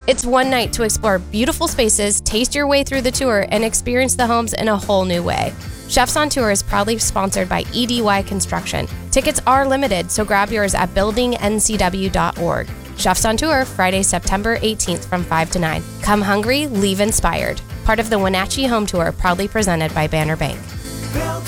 It's one night to explore beautiful spaces, taste your way through the tour, and experience the homes in a whole new way. Chefs on Tour is proudly sponsored by EDY Construction. Tickets are limited, so grab yours at buildingncw.org. Chefs on Tour, Friday, September 18th from 5 to 9. Come hungry, leave inspired. Part of the Wenatchee Home Tour, proudly presented by Banner Bank.